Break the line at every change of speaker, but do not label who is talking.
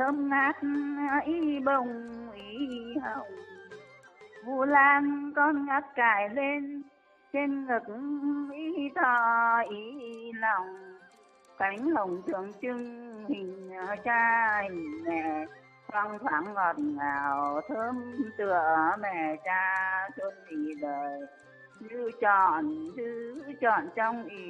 thơm ngát ý bông ý hồng. Vu lan con ngắt cài lên trên ngực ý thọ ý lòng. Cánh hồng tượng trưng hình cha hình mẹ, thoang thoảng ngọt ngào thơm tựa mẹ cha chôn vì đời. Như trọn trong ý